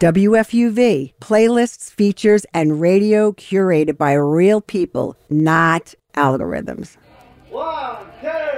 WFUV, playlists, features, and radio curated by real people, not algorithms. 1, 2.